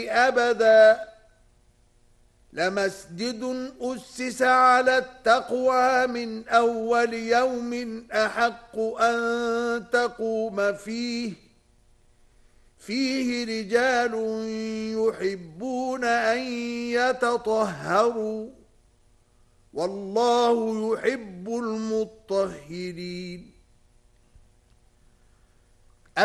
أبدا لمسجد أسس على التقوى من أول يوم أحق أن تقوم فيه رجال يحبون أن يتطهروا والله يحب المطهرين